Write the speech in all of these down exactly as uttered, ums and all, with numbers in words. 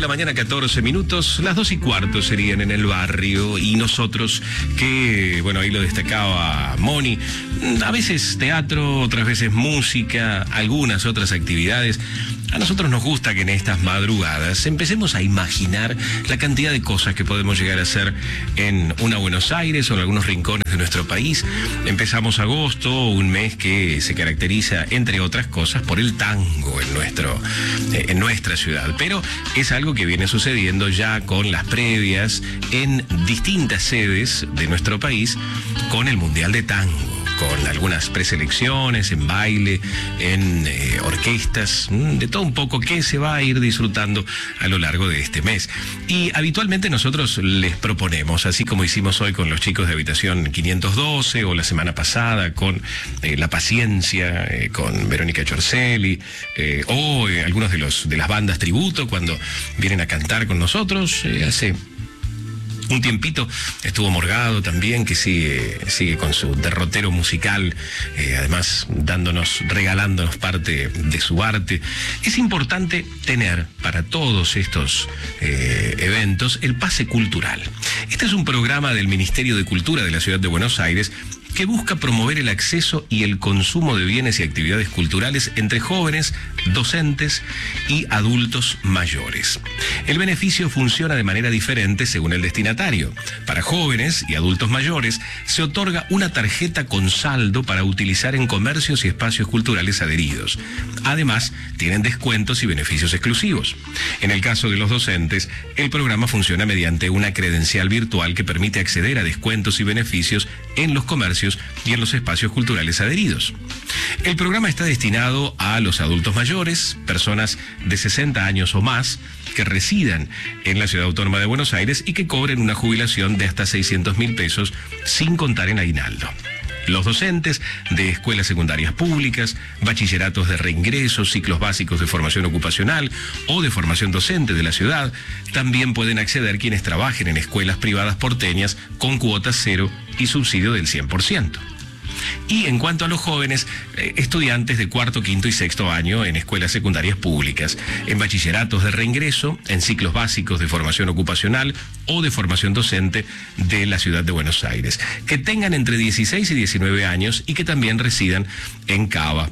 la mañana, catorce minutos, las dos y cuarto serían en el barrio, y nosotros que, bueno, ahí lo destacaba Moni, a veces teatro, otras veces música, algunas otras actividades. A nosotros nos gusta que en estas madrugadas empecemos a imaginar la cantidad de cosas que podemos llegar a hacer en una Buenos Aires o en algunos rincones de nuestro país. Empezamos agosto, un mes que se caracteriza, entre otras cosas, por el tango en, nuestro, eh, en nuestra ciudad. Pero es algo que viene sucediendo ya con las previas en distintas sedes de nuestro país con el Mundial de Tango, con algunas preselecciones, en baile, en eh, orquestas, de todo un poco que se va a ir disfrutando a lo largo de este mes. Y habitualmente nosotros les proponemos, así como hicimos hoy con los chicos de Habitación quinientos doce, o la semana pasada con eh, La Paciencia, eh, con Verónica Chorcelli, eh, o eh, algunos de, los, de las bandas tributo, cuando vienen a cantar con nosotros, eh, hace un tiempito estuvo Morgado también, que sigue, sigue con su derrotero musical, eh, además dándonos, regalándonos parte de su arte. Es importante tener para todos estos eh, eventos el pase cultural. Este es un programa del Ministerio de Cultura de la Ciudad de Buenos Aires que busca promover el acceso y el consumo de bienes y actividades culturales entre jóvenes, docentes y adultos mayores. El beneficio funciona de manera diferente según el destinatario. Para jóvenes y adultos mayores se otorga una tarjeta con saldo para utilizar en comercios y espacios culturales adheridos. Además, tienen descuentos y beneficios exclusivos. En el caso de los docentes, el programa funciona mediante una credencial virtual que permite acceder a descuentos y beneficios en los comercios y en los espacios culturales adheridos. El programa está destinado a los adultos mayores, personas de sesenta años o más, que residan en la Ciudad Autónoma de Buenos Aires y que cobren una jubilación de hasta seiscientos mil pesos sin contar en aguinaldo. Los docentes de escuelas secundarias públicas, bachilleratos de reingreso, ciclos básicos de formación ocupacional o de formación docente de la ciudad, también pueden acceder quienes trabajen en escuelas privadas porteñas con cuota cero y subsidio del cien por ciento. Y en cuanto a los jóvenes, eh, estudiantes de cuarto, quinto y sexto año en escuelas secundarias públicas, en bachilleratos de reingreso, en ciclos básicos de formación ocupacional o de formación docente de la Ciudad de Buenos Aires, que tengan entre dieciséis y diecinueve años y que también residan en Cava.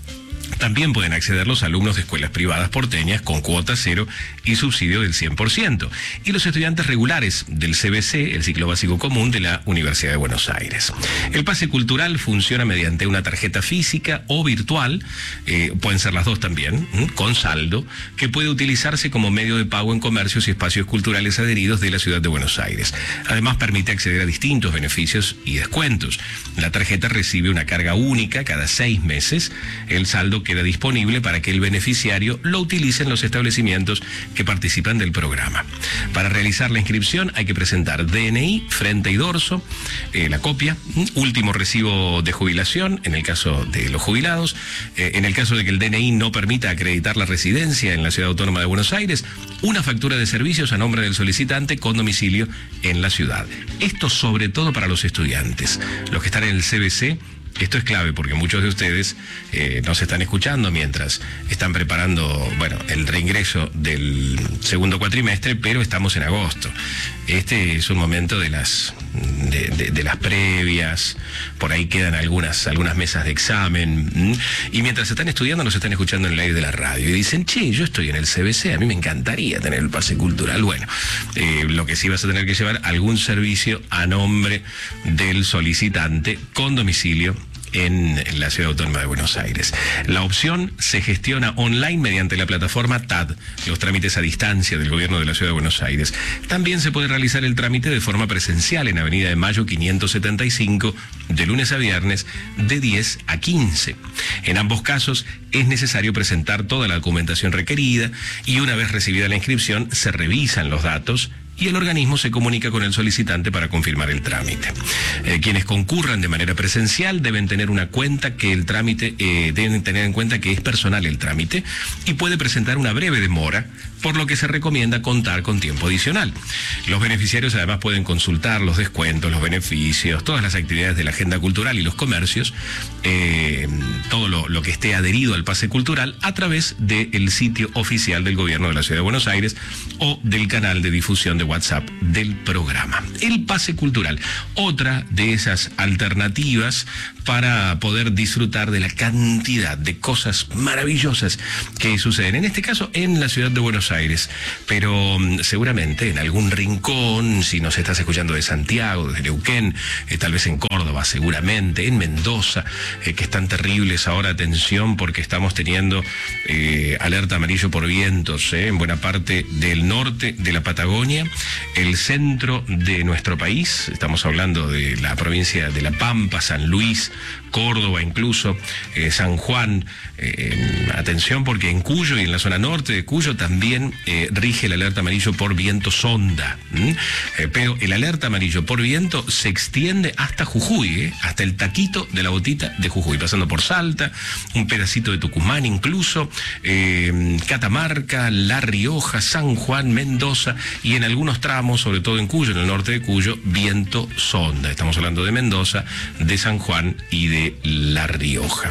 También pueden acceder los alumnos de escuelas privadas porteñas con cuota cero y subsidio del cien por ciento. Y los estudiantes regulares del C B C, el ciclo básico común de la Universidad de Buenos Aires. El pase cultural funciona mediante una tarjeta física o virtual, eh, pueden ser las dos también, ¿m? con saldo, que puede utilizarse como medio de pago en comercios y espacios culturales adheridos de la Ciudad de Buenos Aires. Además, permite acceder a distintos beneficios y descuentos. La tarjeta recibe una carga única cada seis meses. El saldo queda disponible para que el beneficiario lo utilice en los establecimientos que participan del programa. Para realizar la inscripción hay que presentar D N I, frente y dorso, eh, la copia, último recibo de jubilación en el caso de los jubilados, eh, en el caso de que el D N I no permita acreditar la residencia en la Ciudad Autónoma de Buenos Aires, una factura de servicios a nombre del solicitante con domicilio en la ciudad. Esto sobre todo para los estudiantes, los que están en el C B C. Esto es clave porque muchos de ustedes eh, nos están escuchando mientras están preparando, bueno, el reingreso del segundo cuatrimestre, pero estamos en agosto. Este es un momento de las de, de, de las previas, por ahí quedan algunas, algunas mesas de examen, y mientras están estudiando nos están escuchando en el aire de la radio y dicen, che, yo estoy en el C B C, a mí me encantaría tener el pase cultural. Bueno, eh, lo que sí vas a tener que llevar algún servicio a nombre del solicitante con domicilio en la Ciudad Autónoma de Buenos Aires. La opción se gestiona online mediante la plataforma T A D, los trámites a distancia del Gobierno de la Ciudad de Buenos Aires. También se puede realizar el trámite de forma presencial en Avenida de Mayo quinientos setenta y cinco, de lunes a viernes, de diez a quince. En ambos casos es necesario presentar toda la documentación requerida y una vez recibida la inscripción se revisan los datos y el organismo se comunica con el solicitante para confirmar el trámite. Eh, quienes concurran de manera presencial deben tener una cuenta que el trámite, eh, deben tener en cuenta que es personal el trámite y puede presentar una breve demora, por lo que se recomienda contar con tiempo adicional. Los beneficiarios además pueden consultar los descuentos, los beneficios, todas las actividades de la agenda cultural y los comercios, eh, todo lo, lo que esté adherido al pase cultural a través del sitio oficial del gobierno de la Ciudad de Buenos Aires o del canal de difusión de WhatsApp del programa. El pase cultural, otra de esas alternativas para poder disfrutar de la cantidad de cosas maravillosas que suceden, en este caso en la Ciudad de Buenos Aires, pero um, seguramente en algún rincón, si nos estás escuchando de Santiago, de Neuquén, eh, tal vez en Córdoba, seguramente, en Mendoza, eh, que están terribles ahora, atención, porque estamos teniendo eh, alerta amarillo por vientos eh, en buena parte del norte de la Patagonia, el centro de nuestro país, estamos hablando de la provincia de La Pampa, San Luis, Córdoba incluso, eh, San Juan, eh, atención porque en Cuyo y en la zona norte de Cuyo también eh, rige el alerta amarillo por viento sonda, eh, pero el alerta amarillo por viento se extiende hasta Jujuy, eh, hasta el taquito de la botita de Jujuy, pasando por Salta, un pedacito de Tucumán incluso, eh, Catamarca, La Rioja, San Juan, Mendoza y en algunos tramos, sobre todo en Cuyo, en el norte de Cuyo, viento sonda. Estamos hablando de Mendoza, de San Juan y de La Rioja.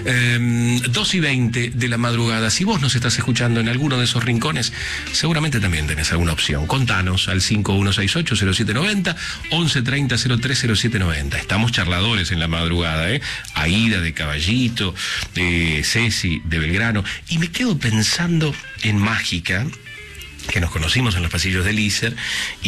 Eh, dos y veinte de la madrugada. Si vos nos estás escuchando en alguno de esos rincones, seguramente también tenés alguna opción. Contanos al cinco uno seis ocho cero siete nueve cero, once treinta cero tres cero siete nueve cero. Estamos charladores en la madrugada, ¿eh? Aida de Caballito, eh, Ceci de Belgrano. Y me quedo pensando en Mágica, que nos conocimos en los pasillos del I S E R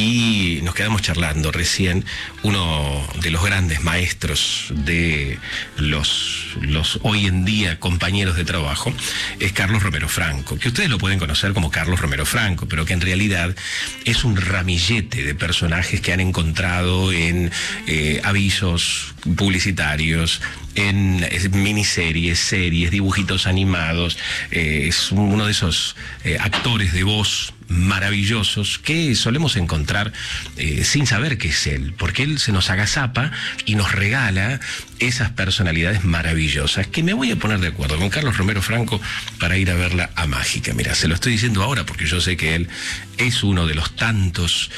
y nos quedamos charlando recién. Uno de los grandes maestros de los, los hoy en día compañeros de trabajo es Carlos Romero Franco, que ustedes lo pueden conocer como Carlos Romero Franco, pero que en realidad es un ramillete de personajes que han encontrado en eh, avisos publicitarios, en eh, miniseries, series, dibujitos animados. Eh, es uno de esos eh, actores de voz maravillosos que solemos encontrar eh, sin saber que es él, porque él se nos agazapa y nos regala esas personalidades maravillosas, que me voy a poner de acuerdo con Carlos Romero Franco para ir a verla a Mágica. Mira, se lo estoy diciendo ahora porque yo sé que él es uno de los tantos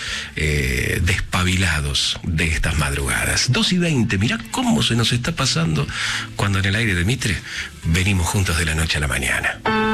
eh, despabilados de estas madrugadas. Dos y veinte, mirá cómo se nos está pasando cuando en el aire de Mitre venimos juntos de la noche a la mañana.